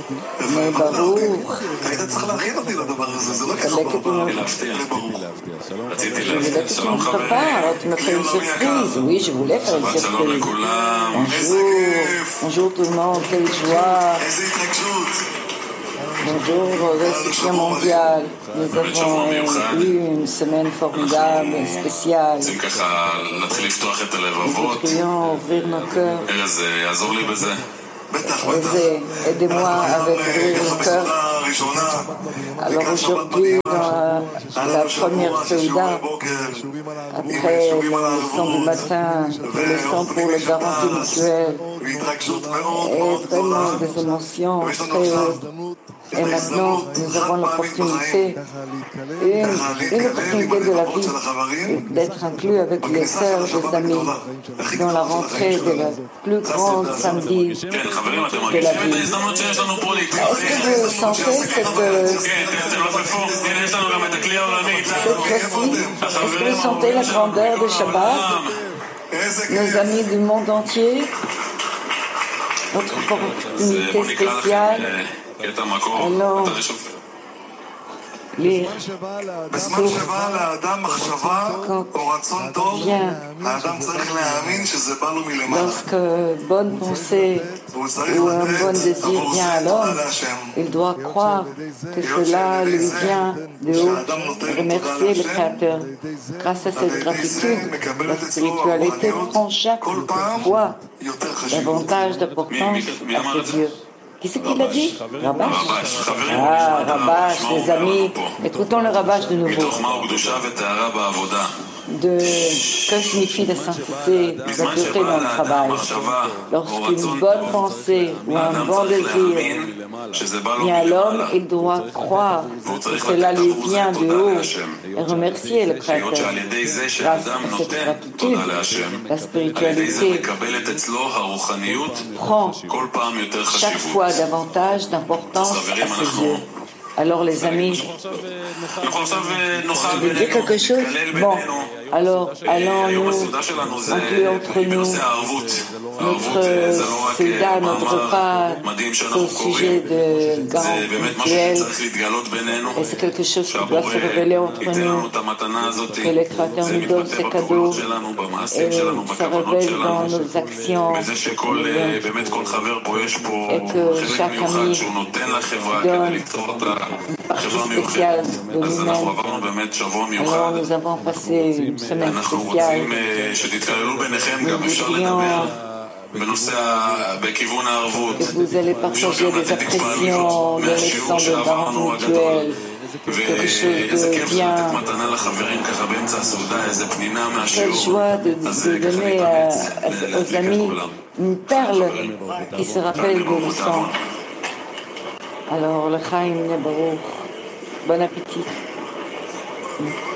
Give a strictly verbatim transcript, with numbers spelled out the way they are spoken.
Mais Baruch, היית צריך להכין אותי לדבר הזה, זה לא ככה fallait que tu בעבר. me... רציתי Je voulais que tu me prépares, tu m'as fait une surprise. Oui, je voulais faire une שבת שלום surprise. לכולם, איזה Bonjour, כיף, bonjour tout le monde, quelle joie. איזה התרגשות. Bonjour, récipient mondial. Nous avons eu une semaine formidable, spéciale. רוצים ככה להתחיל לפתוח את Nous הלבבות. voudrions ouvrir nos cœurs. ארז, יעזור לי בזה. בטח, בטח. Aisez, aidez-moi avec ouvrir ככה nos cœurs. בסעודה הראשונה. Alors aujourd'hui, dans la, la première Seuda, après le leçon du matin, le leçon pour le garantie mutuelle, והתרגשות et מאוד vraiment des émotions très hautes. Et maintenant, nous avons l'opportunité, une, une opportunité de la vie, d'être inclus avec les sœurs des amis dans la rentrée de la plus grande samedi כן, חברים, אתם de la מרגישים את vie. ההזדמנות שיש לנו פה להתחבר? Est-ce que vous sentez cette, כן, תנופפו, הנה יש לנו גם את הכלי העולמי. cette fois-ci, est-ce que vous sentez la grandeur de Shabbat, איזה nos כיף. amis du monde entier, notre אז opportunité בוא נקרא לכם spéciale, אה, קטע מקור. Alors, אתה ראשון. lire בזמן שבא לאדם מחשבה או רצון טוב, bien. האדם צריך להאמין שזה בא לו מלמעלה. Lorsque bonne pensée והוא צריך ou un bon לתת désir עבור vient à זה תודה l'homme, להשם. il doit croire que cela lui vient de haut, remercier le Créateur. Grâce à cette gratitude, la spiritualité prend chaque fois יותר חשיבות. davantage d'importance à ses yeux. Qui c'est qui l'a dit? Rabash. רבש, חברים, Ah, נשמע את Rabash, הרבש, מה הוא les אומר לנו amis. פה. Écoutons le Rabash de nouveau. מתוך מהו קדושה וטהרה בעבודה. De que signifie la sainteté, la בזמן pureté שבא dans le לאדם travail. מחשבה או Lorsqu'une רצון bonne טוב, pensée ou un האדם bon צריך désir להאמין שזה בא לו vient à l'homme, מלמעלה. il doit croire והוא que צריך cela לתת lui עבור זה vient de תודה haut להשם. et remercier le היות Créateur. שעל ידי זה Grâce שאדם à cette נותן gratitude, תודה להשם, la על ידי זה spiritualité מקבלת אצלו הרוחניות prend כל פעם יותר chaque חשיבות. fois davantage d'importance à ses yeux. Alors les amis, אנחנו עכשיו אה, נאכל vous dire בינינו, quelque chose? נתקלל Bon, בינינו. alors היום allons-nous הסעודה שלנו זה inclure entre nous בנושא הערבות. הערבות notre אה, זה לא רק Seuda, אה, notre מאמר repas, מדהים c'est שאנחנו au sujet קוראים. de זה garantie באמת משהו mutuelle. שצריך להתגלות בינינו. Et c'est quelque chose qui doit שהבורא se révéler entre ייתן לנו nous, את המתנה הזאת. que le Créateur זה nous donne מתבטא ces בפעולות cadeaux שלנו, במעשים et שלנו, ça בכוונות révèle dans שלנו. nos actions בזה שכל, אה, באמת כל חבר פה יש פה et que חלק chaque מיוחד ami שהוא נותן לחברה donne כדי ליצור את החברה partie המיוחדת. spéciale de אז אנחנו nous-mêmes. עברנו באמת שבוע Alors מיוחד. nous avons passé une semaine אנחנו spéciale. רוצים אה, שתתקללו ביניכם, Nous גם אפשר voudrions לדבר בנושא, ה- בכיוון הערבות. que vous allez partager des impressions, des leçons de garantie mutuelle, quelque chose ואיזה de כיף זה bien. לתת מתנה לחברים ככה באמצע הסעודה, איזה פנינה Quelle מהשיעור. joie de, אז de ככה donner à, להתאמץ, à- aux להדליק את amis כולם. une perle qui se rappelle תענגו des leçons. ותעבוד. Alors, le Chaim Baruch, bon appétit.